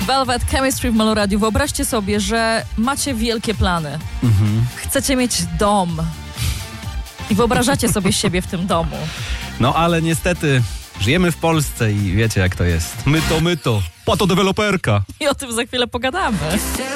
Velvet Chemistry w Meloradiu. Wyobraźcie sobie, że macie wielkie plany. Chcecie mieć dom. I wyobrażacie sobie siebie w tym domu. No ale niestety żyjemy w Polsce i wiecie jak to jest. My to, po to deweloperka. I o tym za chwilę pogadamy.